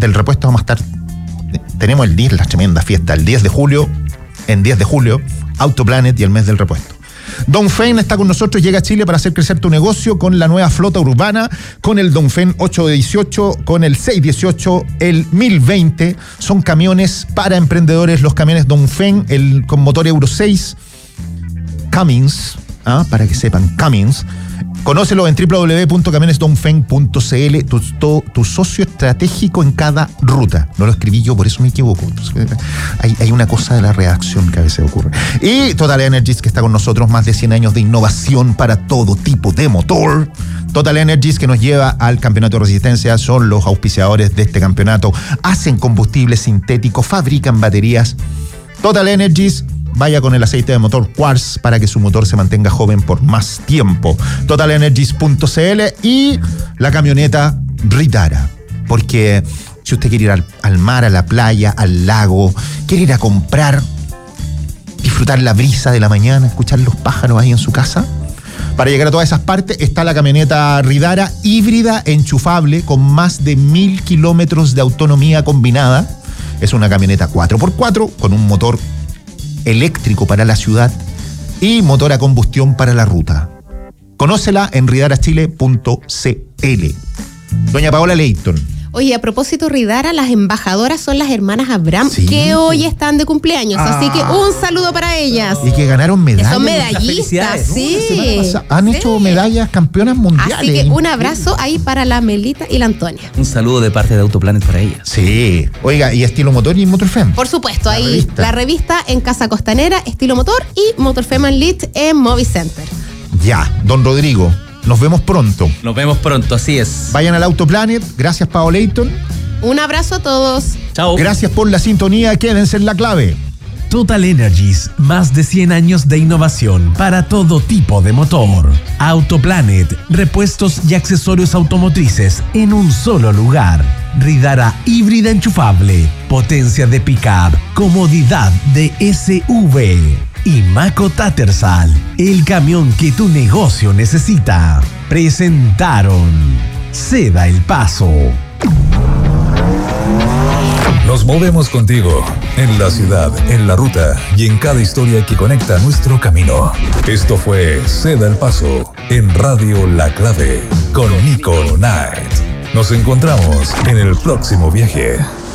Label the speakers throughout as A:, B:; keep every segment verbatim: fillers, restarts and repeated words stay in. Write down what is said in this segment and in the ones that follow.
A: del repuesto vamos a estar, tenemos el diez, la tremenda fiesta, el diez de julio, en diez de julio, Autoplanet y el mes del repuesto. Dongfeng está con nosotros, llega a Chile para hacer crecer tu negocio con la nueva flota urbana, con el Dongfeng ocho dieciocho, con el seis dieciocho, el mil veinte. Son camiones para emprendedores, los camiones Dongfeng, el, con motor Euro seis, Cummins, ¿ah? Para que sepan, Cummins. Conócelo en doble u doble u doble u punto camiones dongfeng punto c l, tu, tu, tu socio estratégico en cada ruta. No lo escribí yo, por eso me equivoco. Entonces, hay, hay una cosa de la redacción que a veces ocurre. Y Total Energies, que está con nosotros, más de cien años de innovación para todo tipo de motor. Total Energies, que nos lleva al campeonato de resistencia, son los auspiciadores de este campeonato. Hacen combustible sintético, fabrican baterías. Total Energies, vaya con el aceite de motor Quartz para que su motor se mantenga joven por más tiempo. total energies punto c l y la camioneta Ridara. Porque si usted quiere ir al, al mar, a la playa, al lago, quiere ir a comprar, disfrutar la brisa de la mañana, escuchar los pájaros ahí en su casa, para llegar a todas esas partes está la camioneta Ridara híbrida enchufable con más de mil kilómetros de autonomía combinada. Es una camioneta cuatro por cuatro con un motor eléctrico para la ciudad y motor a combustión para la ruta. Conócela en ridara chile punto c l. Doña Paola Leighton.
B: Oye, a propósito, Ridara, las embajadoras son las hermanas Abraham,
A: sí,
B: que hoy están de cumpleaños, ah, así que un saludo para ellas.
A: Y que ganaron medallas.
B: Que son medallistas, sí.
A: ¿no? Han
B: sí.
A: hecho medallas campeonas mundiales.
B: Así que un abrazo ahí para la Melita y la Antonia.
C: Un saludo de parte de Autoplanet para ellas.
A: Sí. Oiga, y Estilo Motor y Motor Fem.
B: Por supuesto,
A: la
B: ahí
A: revista.
B: La revista en Casa Costanera, Estilo Motor y Motor Fem Unlit en Movicenter.
A: Ya, don Rodrigo. Nos vemos pronto.
C: Nos vemos pronto, así es.
A: Vayan al Autoplanet. Gracias, Paola Leighton.
B: Un abrazo a todos.
C: Chao.
A: Gracias por la sintonía. Quédense en La Clave.
D: Total Energies, más de cien años de innovación para todo tipo de motor. Autoplanet, repuestos y accesorios automotrices en un solo lugar. Ridara híbrida enchufable, potencia de pickup, comodidad de S U V. Y Maco Tattersall, el camión que tu negocio necesita. Presentaron Ceda el Paso.
E: Nos movemos contigo, en la ciudad, en la ruta y en cada historia que conecta nuestro camino. Esto fue Ceda el Paso, en Radio La Clave, con Nico Knight. Nos encontramos en el próximo viaje.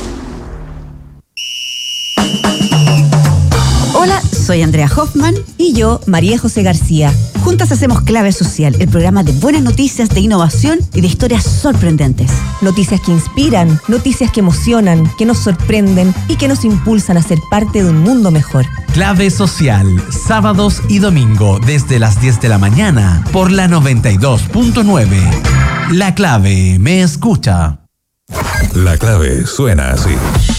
F: Hola, soy Andrea Hoffman y yo, María José García. Juntas hacemos Clave Social, el programa de buenas noticias, de innovación y de historias sorprendentes.
G: Noticias que inspiran, noticias que emocionan, que nos sorprenden y que nos impulsan a ser parte de un mundo mejor.
D: Clave Social, sábados y domingo desde las diez de la mañana por la noventa y dos punto nueve. La Clave me escucha.
E: La Clave suena así.